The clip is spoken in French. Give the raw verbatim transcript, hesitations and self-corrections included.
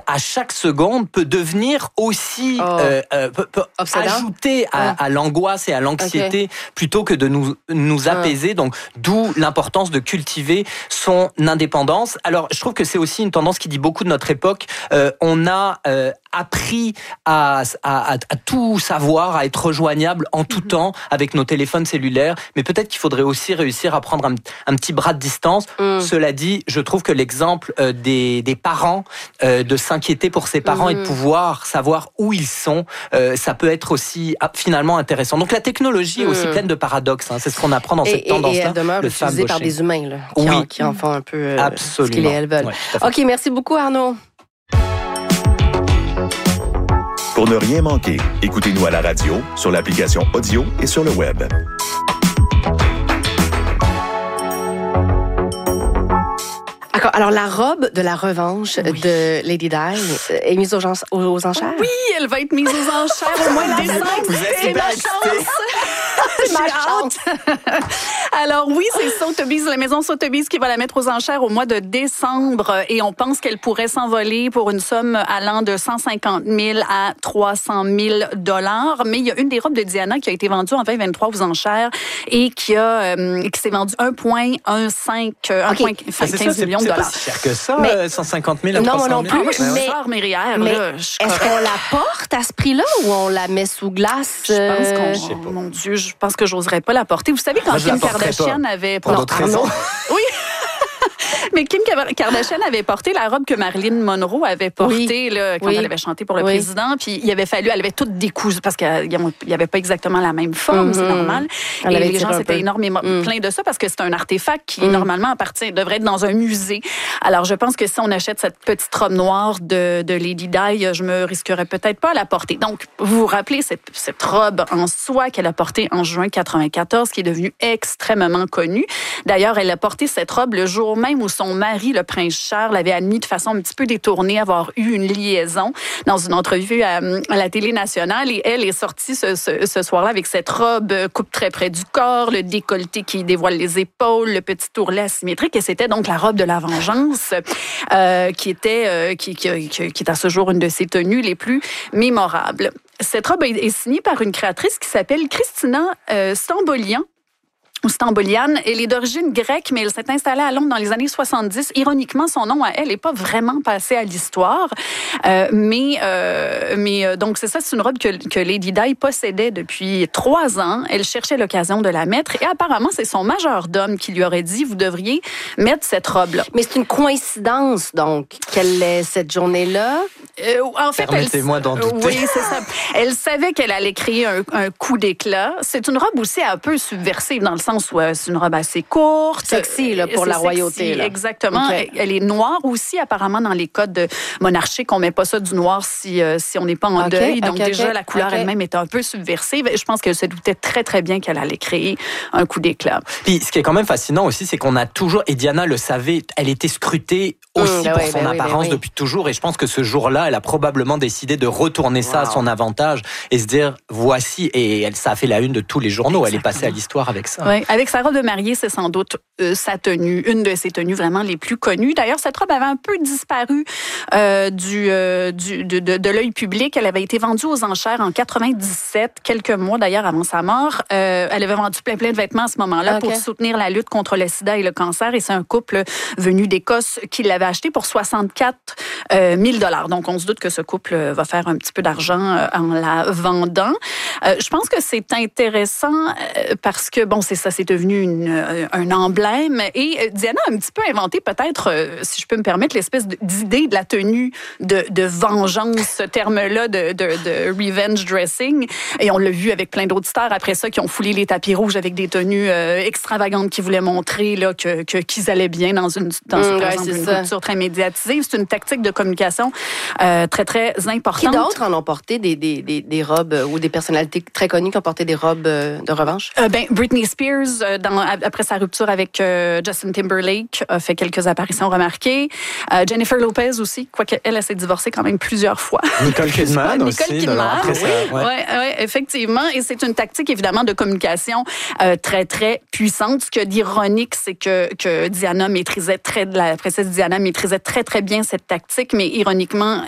à chaque seconde peut devenir aussi oh. euh, euh, peut, peut ajouter à, à l'angoisse et à l'anxiété okay. plutôt que de nous nous apaiser. Donc d'où l'importance de cultiver son indépendance. Alors je trouve que c'est aussi une tendance qui dit beaucoup de notre époque. Euh, on a euh, appris à, à, à tout savoir, à être rejoignable en tout mm-hmm. temps avec nos téléphones cellulaires, mais peut-être qu'il faudrait aussi réussir à prendre un, un petit bras de distance. Mm. Cela dit, je trouve que l'exemple euh, des, des parents, euh, de s'inquiéter pour ses parents mm. et de pouvoir savoir où ils sont, euh, ça peut être aussi ah, finalement intéressant. Donc la technologie mm. est aussi pleine de paradoxes, hein. C'est ce qu'on apprend dans et, cette et, tendance-là. Et elle demeure utilisée par des humains là, qui, oui. en, qui en font un peu euh, Absolument. ce qu'ils et elles veulent. Ouais, OK, merci beaucoup Arnaud. Pour ne rien manquer, écoutez-nous à la radio, sur l'application audio et sur le web. D'accord. Alors, la robe de la revanche oui. de Lady Di est mise aux, gens, aux enchères? Oui, elle va être mise aux enchères au mois de décembre. C'est ma chance! C'est ma chance! Alors oui, c'est Sotheby's, la maison Sotheby's qui va la mettre aux enchères au mois de décembre et on pense qu'elle pourrait s'envoler pour une somme allant de cent cinquante mille à trois cent mille dollars. Mais il y a une des robes de Diana qui a été vendue en vingt vingt-trois aux enchères et qui a euh, qui s'est vendue un virgule quinze millions de dollars. C'est pas si cher que ça, mais, cent cinquante mille à non, trois cent mille. Non, non plus. Moi, je mais, sors mes rières, mais là, est-ce qu'on la porte à ce prix-là ou on la met sous glace? Je pense qu'on... Oh, mon Dieu, je pense que j'oserais pas la porter. Vous savez, quand Kim Kardashian pas. avait... Pour d'autres raisons. Oui. Mais Kim Kardashian avait porté la robe que Marilyn Monroe avait portée oui. là, quand oui. elle avait chanté pour le oui. président. Puis il avait fallu, elle avait tout décousu parce qu'il n'y avait pas exactement la même forme, mm-hmm. c'est normal. Elle et les gens s'étaient énormément mm. pleins de ça parce que c'est un artefact qui mm. normalement appartient, devrait être dans un musée. Alors je pense que si on achète cette petite robe noire de, de Lady Di, je me risquerais peut-être pas à la porter. Donc vous vous rappelez cette, cette robe en soie qu'elle a portée en juin quatre-vingt-quatorze, qui est devenue extrêmement connue. D'ailleurs, elle a porté cette robe le jour même où son mari, le prince Charles, avait admis de façon un petit peu détournée avoir eu une liaison dans une entrevue à, à la télé nationale. Et elle est sortie ce, ce, ce soir-là avec cette robe coupe très près du corps, le décolleté qui dévoile les épaules, le petit ourlet asymétrique. Et c'était donc la robe de la vengeance euh, qui était, euh, qui, qui, qui, qui est à ce jour une de ses tenues les plus mémorables. Cette robe est signée par une créatrice qui s'appelle Christina euh, Stambolian. ou Stambolian. Elle est d'origine grecque, mais elle s'est installée à Londres dans les années soixante-dix. Ironiquement, son nom à elle n'est pas vraiment passé à l'histoire. Euh, mais euh, mais euh, donc, c'est ça, c'est une robe que, que Lady Di possédait depuis trois ans. Elle cherchait l'occasion de la mettre. Et apparemment, c'est son majordome qui lui aurait dit, vous devriez mettre cette robe-là. Mais c'est une coïncidence, donc, qu'elle ait cette journée-là. Euh, en fait, Permettez-moi elle, d'en douter. Oui, c'est ça. Elle savait qu'elle allait créer un, un coup d'éclat. C'est une robe aussi un peu subversive, dans le sens où c'est une robe assez courte. Sexy, là, pour la sexy, royauté. Là. Exactement. Okay. Elle est noire aussi, apparemment, dans les codes monarchiques. On ne met pas ça du noir si, euh, si on n'est pas en okay, deuil. Donc, okay, déjà, okay, la couleur okay. elle-même est un peu subversive. Et je pense qu'elle se doutait très, très bien qu'elle allait créer un coup d'éclat. Puis, ce qui est quand même fascinant aussi, c'est qu'on a toujours, et Diana le savait, elle était scrutée aussi mmh, pour oui, son ben apparence oui, ben depuis oui. toujours. Et je pense que ce jour-là, elle a probablement décidé de retourner ça wow. à son avantage et se dire, voici, et elle, ça a fait la une de tous les journaux. Exactement. Elle est passée à l'histoire avec ça. Oui, avec sa robe de mariée, c'est sans doute euh, sa tenue, une de ses tenues vraiment les plus connues. D'ailleurs, cette robe avait un peu disparu euh, du, euh, du, de, de, de l'œil public. Elle avait été vendue aux enchères en quatre-vingt-dix-sept, quelques mois d'ailleurs avant sa mort. Euh, elle avait vendu plein plein de vêtements à ce moment-là okay. pour soutenir la lutte contre le sida et le cancer. Et c'est un couple venu d'Écosse qui l'avait acheté pour soixante-quatre mille dollars. Donc, on se doute que ce couple va faire un petit peu d'argent en la vendant. Euh, je pense que c'est intéressant parce que, bon, c'est ça, c'est devenu une, un emblème. Et Diana a un petit peu inventé, peut-être, si je peux me permettre, l'espèce d'idée de la tenue de, de vengeance, ce terme-là de, de, de revenge dressing. Et on l'a vu avec plein d'autres stars après ça qui ont foulé les tapis rouges avec des tenues euh, extravagantes qui voulaient montrer là, que, que, qu'ils allaient bien dans une, dans mmh, une, ouais, exemple, une culture très médiatisée. C'est une tactique de communication euh, très, très importante. Qui d'autres en ont porté des, des, des, des robes ou des personnalités très connues qui ont porté des robes de revanche? Euh, ben, Britney Spears, euh, dans, après sa rupture avec euh, Justin Timberlake, a fait quelques apparitions remarquées. Euh, Jennifer Lopez aussi, quoique elle, elle s'est divorcée quand même plusieurs fois. Nicole Kidman aussi. Nicole Kidman, oui, ouais. Ouais, ouais, effectivement. Et c'est une tactique, évidemment, de communication euh, très, très puissante. Ce qu'il y a d'ironique, c'est que, que Diana maîtrisait très, la princesse Diana maîtrisait très, très bien cette tactique, mais ironiquement,